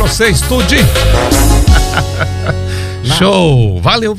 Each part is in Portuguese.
vocês, tudinho. Show! Valeu,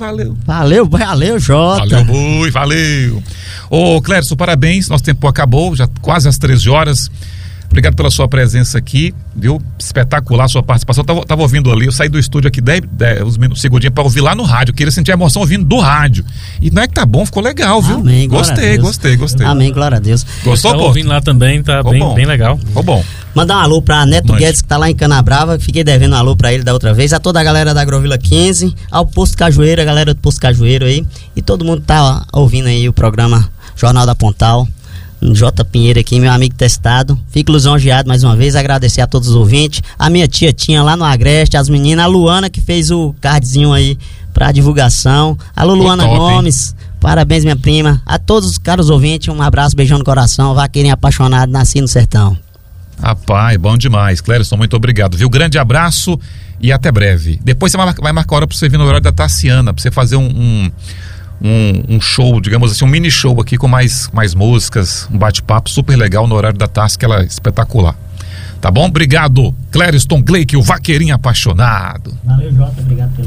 Jota. Valeu, Bui, valeu. Ô, Clérison, parabéns, nosso tempo acabou, já quase às 13 horas. Obrigado pela sua presença aqui, viu? Espetacular a sua participação. Tava ouvindo ali, eu saí do estúdio aqui 10 segundinhos pra ouvir lá no rádio. Eu queria sentir a emoção ouvindo do rádio. E não é que tá bom, ficou legal, viu? Amém, gostei. Amém, glória a Deus. Gostou, pô? Ouvindo lá também, tá bem legal. Ficou bom. Mandar um alô pra Neto Guedes, que tá lá em Canabrava. Fiquei devendo um alô pra ele da outra vez. A toda a galera da Agrovila 15, ao Posto Cajueiro, a galera do Posto Cajueiro aí. E todo mundo tá ouvindo aí o programa Jornal da Pontal. J. Pinheiro aqui, meu amigo testado. Fico lisonjeado mais uma vez, agradecer a todos os ouvintes. A minha tia Tinha lá no Agreste, as meninas, a Luana que fez o cardzinho aí pra divulgação. Alô, Luana Gomes, parabéns, minha prima. A todos os caros ouvintes, um abraço, beijão no coração. Vaqueirinho apaixonado, nasci no sertão. Rapaz, bom demais. Clérison, muito obrigado, viu? Grande abraço e até breve. Depois você vai marcar hora pra você vir no horário da Tassiana, pra você fazer um show, digamos assim, um mini show aqui com mais músicas, um bate-papo super legal no horário da tarde, que ela é espetacular. Tá bom? Obrigado, Clériston Gleick, o vaqueirinho apaixonado. Valeu, Jota,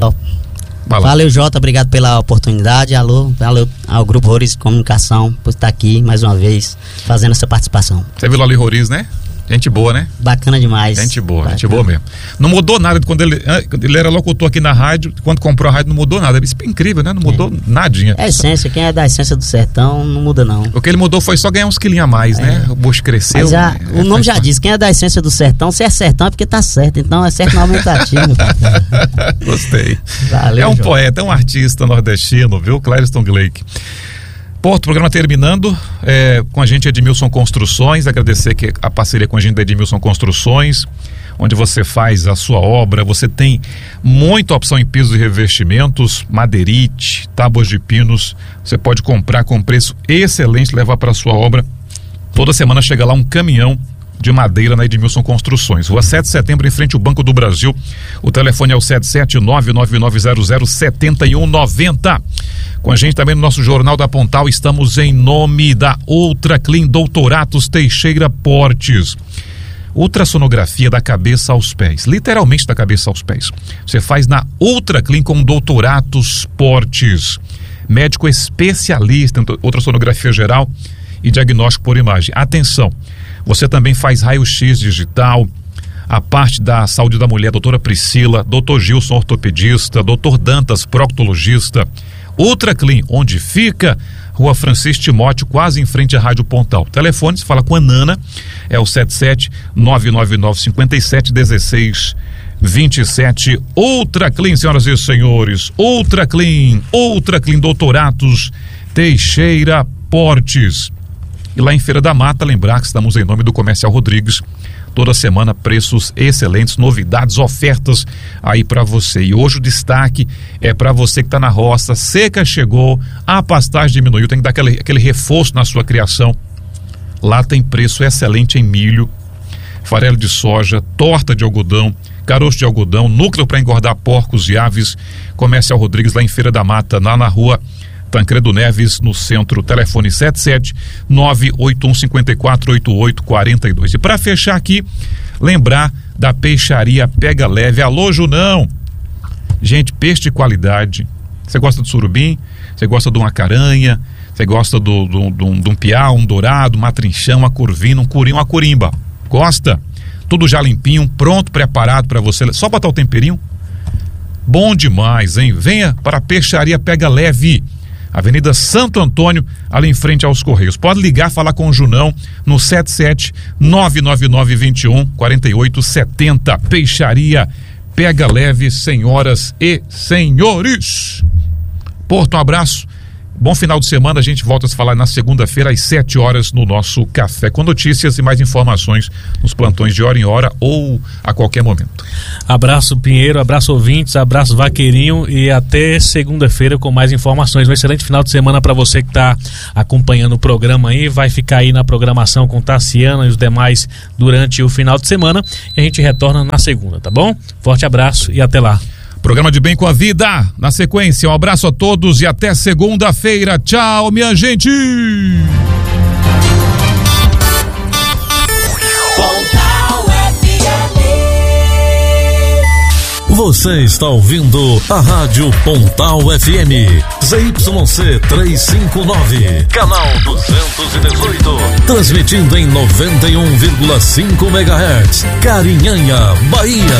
obrigado pela oportunidade. Valeu ao Grupo Roriz de Comunicação por estar aqui mais uma vez fazendo essa participação. Você viu o Ali Roriz, né? Gente boa, né? Bacana demais. Gente boa mesmo. Não mudou nada de quando ele era locutor aqui na rádio, quando comprou a rádio não mudou nada. Isso é incrível, né? Não mudou nadinha. É essência, quem é da essência do sertão não muda não. O que ele mudou foi só ganhar uns quilinhos a mais, né? O bucho cresceu. Mas o nome já diz, quem é da essência do sertão, se é sertão é porque tá certo, então é certo no aumentativo. Gostei. Valeu, é um João. poeta, é um artista nordestino, viu? Clériston Gleick. Porto, programa terminando, com a gente Edmilson Construções, agradecer a parceria com a gente da Edmilson Construções, onde você faz a sua obra, você tem muita opção em pisos e revestimentos, madeirite, tábuas de pinos, você pode comprar com preço excelente, levar para a sua obra. Toda semana chega lá um caminhão de madeira na Edmilson Construções, Rua 7 de Setembro, em frente ao Banco do Brasil. O telefone é o 77999007190. Com a gente também no nosso Jornal da Pontal, estamos em nome da Ultra Clean Doutoratos Teixeira Portes. Ultrassonografia da cabeça aos pés, literalmente da cabeça aos pés. Você faz na Ultra Clean com Doutoratos Portes. Médico especialista em ultrassonografia geral e diagnóstico por imagem. Atenção, você também faz raio-x digital, a parte da saúde da mulher, doutora Priscila, doutor Gilson, ortopedista, doutor Dantas, proctologista. Ultra Clean, onde fica? Rua Francisco Timóteo, quase em frente à Rádio Pontal. Telefone, se fala com a Nana, é o 77-999-57-16-27. Ultra Clean, senhoras e senhores, Ultra Clean Doutoratos Teixeira Portes. E lá em Feira da Mata, lembrar que estamos em nome do Comercial Rodrigues. Toda semana preços excelentes, novidades, ofertas aí para você. E hoje o destaque é para você que está na roça, seca chegou, a pastagem diminuiu, tem que dar aquele reforço na sua criação. Lá tem preço excelente em milho, farelo de soja, torta de algodão, caroço de algodão, núcleo para engordar porcos e aves. Comercial Rodrigues lá em Feira da Mata, lá na rua Tancredo Neves, no centro. Telefone 77-981-548842. E para fechar aqui, lembrar da peixaria Pega Leve. Alô, Junão! Gente, peixe de qualidade. Você gosta do surubim? Você gosta de uma caranha? Você gosta de um piau, um dourado, uma trinchão, uma curvina, um curim, uma corimba? Gosta? Tudo já limpinho, pronto, preparado para você. Só botar o temperinho? Bom demais, hein? Venha para a peixaria Pega Leve. Avenida Santo Antônio, ali em frente aos Correios. Pode ligar, falar com o Junão no 77-999-21-4870. Peixaria Pega Leve, senhoras e senhores. Porto, um abraço. Bom final de semana, a gente volta a se falar na segunda-feira às 7 horas no nosso Café com Notícias e mais informações nos plantões de hora em hora ou a qualquer momento. Abraço Pinheiro, abraço ouvintes, abraço Vaqueirinho e até segunda-feira com mais informações. Um excelente final de semana para você que está acompanhando o programa aí, vai ficar aí na programação com Tassiana e os demais durante o final de semana e a gente retorna na segunda, tá bom? Forte abraço e até lá. Programa de Bem com a Vida, na sequência, um abraço a todos e até segunda-feira. Tchau, minha gente! Pontal FM. Você está ouvindo a Rádio Pontal FM, ZYC 359, canal 218, transmitindo em 91,5 MHz, Carinhanha, Bahia.